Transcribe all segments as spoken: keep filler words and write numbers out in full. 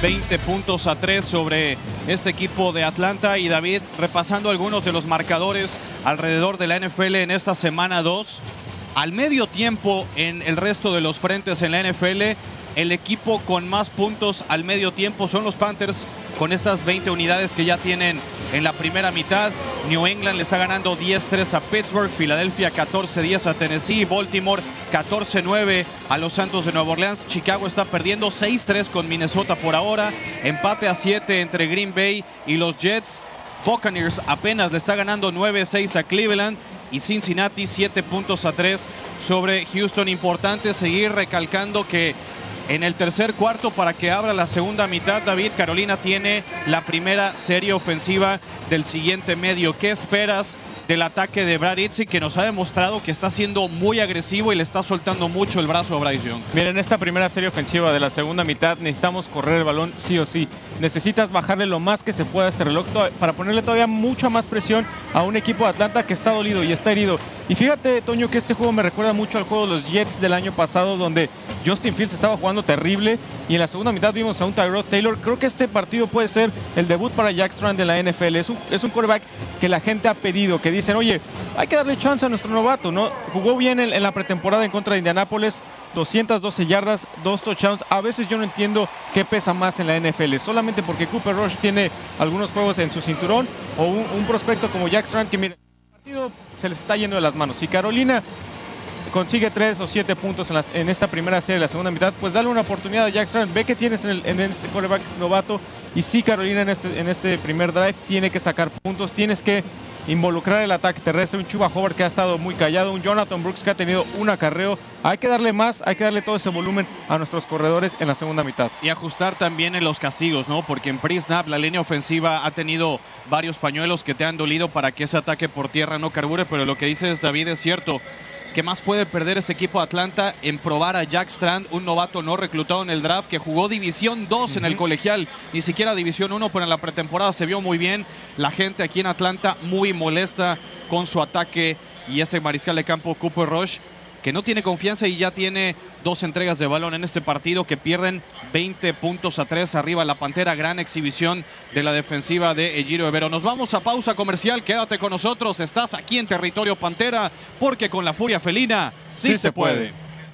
veinte puntos a tres sobre este equipo de Atlanta. Y David, repasando algunos de los marcadores alrededor de la N F L en esta semana dos, al medio tiempo en el resto de los frentes en la N F L, el equipo con más puntos al medio tiempo son los Panthers, con estas veinte unidades que ya tienen en la primera mitad. New England le está ganando diez tres a Pittsburgh, Filadelfia catorce diez a Tennessee, Baltimore catorce nueve a los Santos de Nueva Orleans, Chicago está perdiendo seis tres con Minnesota por ahora, empate a siete entre Green Bay y los Jets. Buccaneers apenas le está ganando nueve seis a Cleveland, y Cincinnati siete puntos a tres sobre Houston. Importante seguir recalcando que en el tercer cuarto, para que abra la segunda mitad, David, Carolina tiene la primera serie ofensiva del siguiente medio. ¿Qué esperas del ataque de Brad Idzik, que nos ha demostrado que está siendo muy agresivo y le está soltando mucho el brazo a Bryce Young? Mira, en esta primera serie ofensiva de la segunda mitad necesitamos correr el balón sí o sí. Necesitas bajarle lo más que se pueda a este reloj para ponerle todavía mucha más presión a un equipo de Atlanta que está dolido y está herido. Y fíjate, Toño, que este juego me recuerda mucho al juego de los Jets del año pasado, donde Justin Fields estaba jugando terrible y en la segunda mitad vimos a un Tyrod Taylor. Creo que este partido puede ser el debut para Jack Strand de la N F L. Es un, es un quarterback que la gente ha pedido, que dicen, oye, hay que darle chance a nuestro novato, ¿no? Jugó bien en, en la pretemporada en contra de Indianápolis, doscientas doce yardas, dos touchdowns. A veces yo no entiendo qué pesa más en la N F L, solamente porque Cooper Rush tiene algunos juegos en su cinturón, o un, un prospecto como Jack Strand, que mira, el partido se les está yendo de las manos. Si Carolina consigue tres o siete puntos en, las, en esta primera serie de la segunda mitad, pues dale una oportunidad a Jack Strand, ve que tienes en, el, en este quarterback novato, y sí, Carolina en este, en este primer drive tiene que sacar puntos, tienes que involucrar el ataque terrestre. Un Chuba Hubbard que ha estado muy callado, un Jonathan Brooks que ha tenido un acarreo. Hay que darle más, hay que darle todo ese volumen a nuestros corredores en la segunda mitad. Y ajustar también en los castigos, ¿no? Porque en pre-snap la línea ofensiva ha tenido varios pañuelos que te han dolido para que ese ataque por tierra no carbure, pero lo que dices, David, es cierto. ¿Qué más puede perder este equipo de Atlanta en probar a Jack Strand, un novato no reclutado en el draft, que jugó División dos uh-huh. en el colegial, ni siquiera División uno, pero en la pretemporada se vio muy bien? La gente aquí en Atlanta muy molesta con su ataque, y ese mariscal de campo Cooper Rush, que no tiene confianza y ya tiene dos entregas de balón en este partido, que pierden veinte puntos a tres arriba la Pantera. Gran exhibición de la defensiva de Ejiro Evero. Nos vamos a pausa comercial, quédate con nosotros, estás aquí en territorio Pantera, porque con la furia felina sí, sí se puede.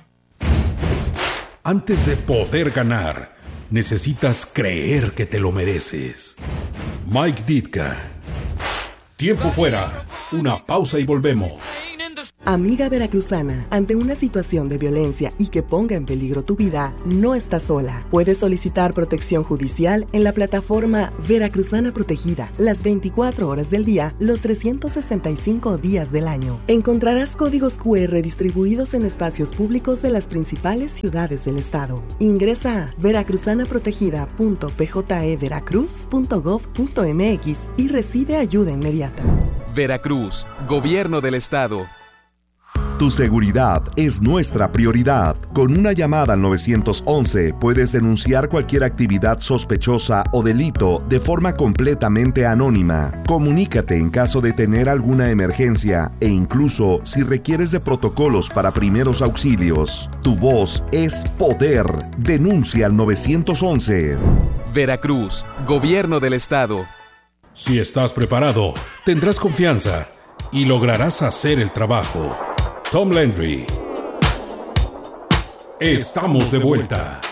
Antes de poder ganar, necesitas creer que te lo mereces. Mike Ditka. Tiempo fuera, una pausa y volvemos. Amiga veracruzana, ante una situación de violencia y que ponga en peligro tu vida, no estás sola. Puedes solicitar protección judicial en la plataforma Veracruzana Protegida, las veinticuatro horas del día, los trescientos sesenta y cinco días del año. Encontrarás códigos cu erre distribuidos en espacios públicos de las principales ciudades del estado. Ingresa a veracruzana protegida punto p j e veracruz punto gov punto m x y recibe ayuda inmediata. Veracruz, Gobierno del Estado. Tu seguridad es nuestra prioridad. Con una llamada al nueve once puedes denunciar cualquier actividad sospechosa o delito de forma completamente anónima. Comunícate en caso de tener alguna emergencia e incluso si requieres de protocolos para primeros auxilios. Tu voz es poder. Denuncia al nueve once. Veracruz, Gobierno del Estado. Si estás preparado, tendrás confianza y lograrás hacer el trabajo. Tom Landry. Estamos de vuelta.